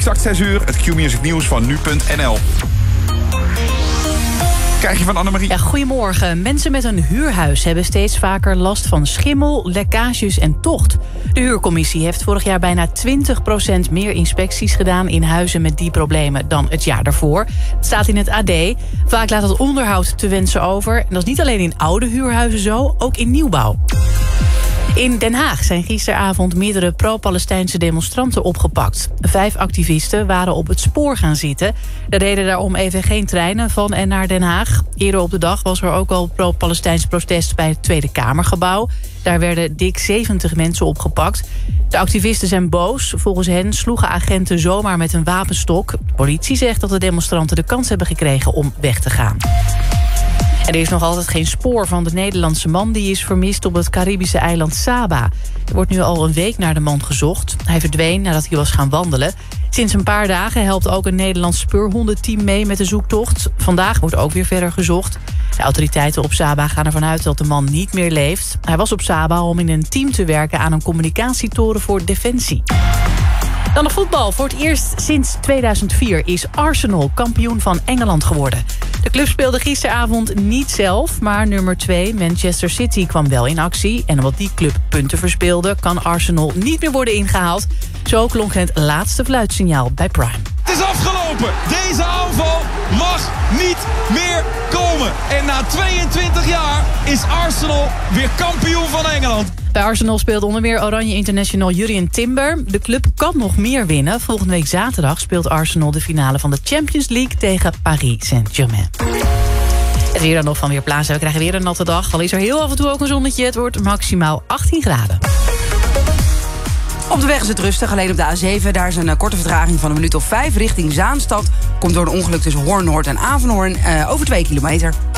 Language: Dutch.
Exact 6 uur, het Q-Music nieuws van nu.nl. Krijg je van Annemarie? Ja, goedemorgen. Mensen met een huurhuis hebben steeds vaker last van schimmel, lekkages en tocht. De huurcommissie heeft vorig jaar bijna 20% meer inspecties gedaan in huizen met die problemen dan het jaar daarvoor. Het staat in het AD. Vaak laat het onderhoud te wensen over. En dat is niet alleen in oude huurhuizen zo, ook in nieuwbouw. In Den Haag zijn gisteravond meerdere pro-Palestijnse demonstranten opgepakt. 5 activisten waren op het spoor gaan zitten. Er reden daarom even geen treinen van en naar Den Haag. Eerder op de dag was er ook al pro-Palestijns protest bij het Tweede Kamergebouw. Daar werden dik 70 mensen opgepakt. De activisten zijn boos. Volgens hen sloegen agenten zomaar met een wapenstok. De politie zegt dat de demonstranten de kans hebben gekregen om weg te gaan. En er is nog altijd geen spoor van de Nederlandse man die is vermist op het Caribische eiland Saba. Er wordt nu al een week naar de man gezocht. Hij verdween nadat hij was gaan wandelen. Sinds een paar dagen helpt ook een Nederlands speurhondenteam mee met de zoektocht. Vandaag wordt ook weer verder gezocht. De autoriteiten op Saba gaan ervan uit dat de man niet meer leeft. Hij was op Saba om in een team te werken aan een communicatietoren voor Defensie. Dan nog voetbal. Voor het eerst sinds 2004 is Arsenal kampioen van Engeland geworden. De club speelde gisteravond niet zelf, maar nummer 2 Manchester City kwam wel in actie. En omdat die club punten verspeelde, kan Arsenal niet meer worden ingehaald. Zo klonk het laatste fluitsignaal bij Prime. Het is afgelopen. Deze aanval mag niet meer komen. En na 22 jaar is Arsenal weer kampioen van Engeland. Bij Arsenal speelt onder meer Oranje International Jurrien Timber. De club kan nog meer winnen. Volgende week zaterdag speelt Arsenal de finale van de Champions League tegen Paris Saint-Germain. Het weer dan nog van Weerplaza. We krijgen weer een natte dag. Al is er heel af en toe ook een zonnetje. Het wordt maximaal 18 graden. Op de weg is het rustig, alleen op de A7. Daar is een korte vertraging van een minuut of 5 richting Zaanstad. Komt door een ongeluk tussen Hoorn Noord en Avenhoorn over 2 kilometer.